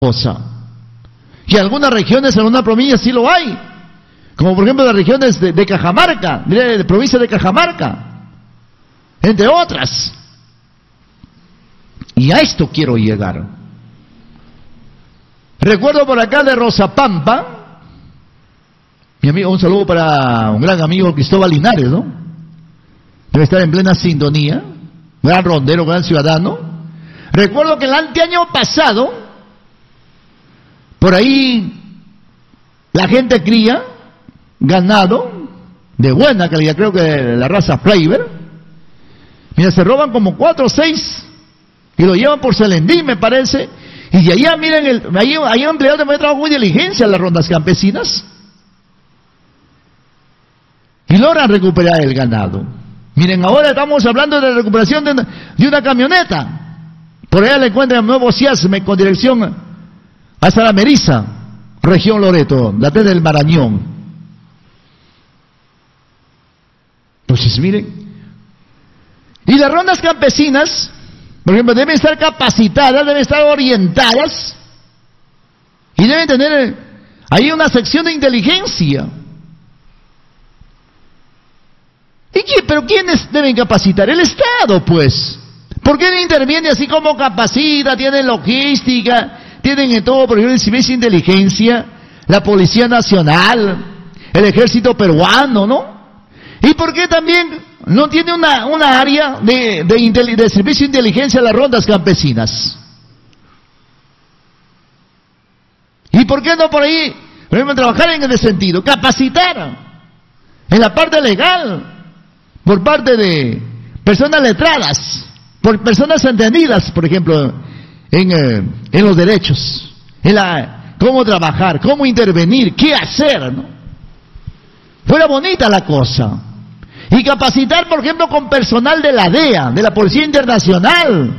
cosa. Y en algunas regiones, en algunas provincias sí lo hay. Como por ejemplo las regiones de Cajamarca, de provincia de Cajamarca, entre otras. Y a esto quiero llegar. Recuerdo por acá de Rosapampa, mi amigo, un saludo para un gran amigo Cristóbal Linares, ¿no? Debe estar en plena sintonía, gran rondero, gran ciudadano. Recuerdo que el anteaño pasado, por ahí la gente cría ganado de buena calidad, creo que de la raza Flavor. Mira, se roban como 4 o 6 y lo llevan por Selendí, me parece. Y de allá, miren, hay empleados de trabajo muy diligencia en las rondas campesinas. Y logran recuperar el ganado. Miren, ahora estamos hablando de la recuperación de una camioneta. Por allá le encuentran Nuevo Ciasme con dirección hasta la Meriza, región Loreto, la T del Marañón. Entonces, miren. Y las rondas campesinas, por ejemplo, deben estar capacitadas, deben estar orientadas y deben tener ahí una sección de inteligencia. ¿Pero quiénes deben capacitar? El Estado, pues. ¿Por qué no interviene así como capacita? Tienen logística, tienen en todo, por ejemplo, el Servicio de Inteligencia, la Policía Nacional, el Ejército Peruano, ¿no? ¿Y por qué también no tiene una área de servicio de inteligencia en las rondas campesinas? ¿Y por qué no por ahí, por ejemplo, trabajar en ese sentido? Capacitar en la parte legal, por parte de personas letradas, por personas entendidas, por ejemplo, en los derechos, cómo trabajar, cómo intervenir, qué hacer, ¿no? Fuera bonita la cosa. Y capacitar, por ejemplo, con personal de la DEA, de la Policía Internacional.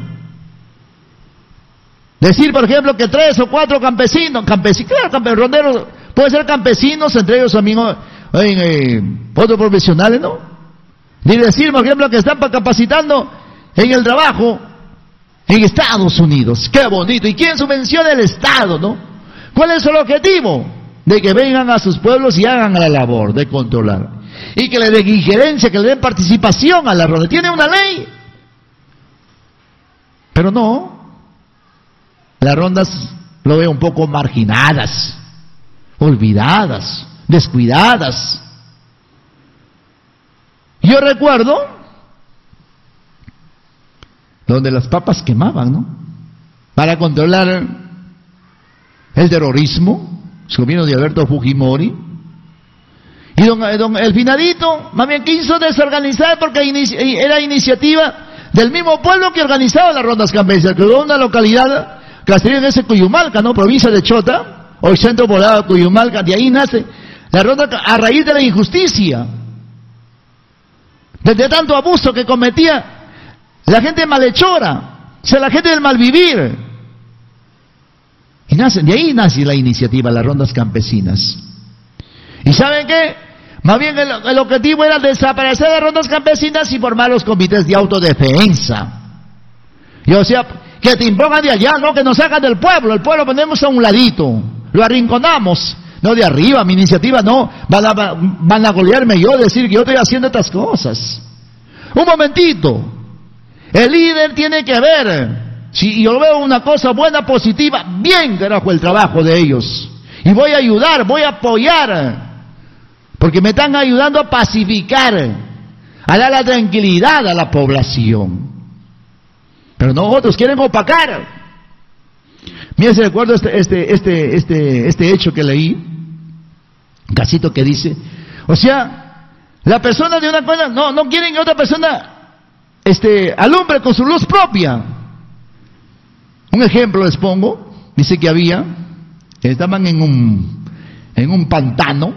Decir, por ejemplo, que 3 o 4 campesinos, claro, ronderos, puede ser campesinos, entre ellos amigos, otros profesionales, ¿no? Ni decir, por ejemplo, que están capacitando en el trabajo en Estados Unidos. ¡Qué bonito! ¿Y quién subvenciona? El Estado, ¿no? ¿Cuál es el objetivo? De que vengan a sus pueblos y hagan la labor de controlar. Y que le den injerencia, que le den participación a la ronda. Tiene una ley. Pero no. Las rondas lo veo un poco marginadas, olvidadas, descuidadas. Yo recuerdo donde las papas quemaban, ¿no? Para controlar el terrorismo, el gobierno de Alberto Fujimori. Y el finadito más bien quiso desorganizar porque era iniciativa del mismo pueblo que organizaba las rondas campesinas. Creó una localidad, Castellón ese Cuyumalca, ¿no? Provincia de Chota, hoy centro poblado de Cuyumalca, de ahí nace la ronda a raíz de la injusticia. Desde tanto abuso que cometía la gente malhechora, o sea, la gente del malvivir. Y de ahí nace la iniciativa, las rondas campesinas. ¿Y saben qué? Más bien el objetivo era desaparecer las rondas campesinas y formar los comités de autodefensa. Y o sea, que te impongan de allá, no que nos sacan del pueblo. El pueblo ponemos a un ladito, lo arrinconamos. No de arriba, mi iniciativa no. Van a golearme yo, decir que yo estoy haciendo estas cosas. Un momentito. El líder tiene que ver. Si yo veo una cosa buena, positiva, bien, carajo, el trabajo de ellos. Y voy a ayudar, voy a apoyar. Porque me están ayudando a pacificar, a dar la tranquilidad a la población. Pero no, otros quieren opacar. Mira, si recuerdo este hecho que leí, un casito que dice, o sea, la persona de una cosa, no quieren que otra persona alumbre con su luz propia. Un ejemplo les pongo, dice que estaban en un pantano,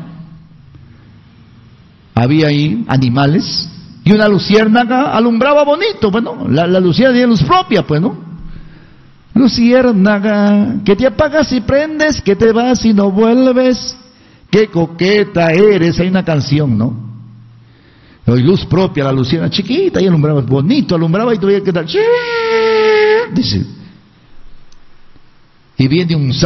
había ahí animales, y una luciérnaga alumbraba bonito, bueno, la luciérnaga tiene luz propia, pues, ¿no? Luciérnaga, que te apagas y prendes, que te vas y no vuelves, qué coqueta eres, hay una canción, ¿no? Hay luz propia, la luciérnaga chiquita, y alumbraba bonito, alumbraba y tuviera que dar, dice. y viene un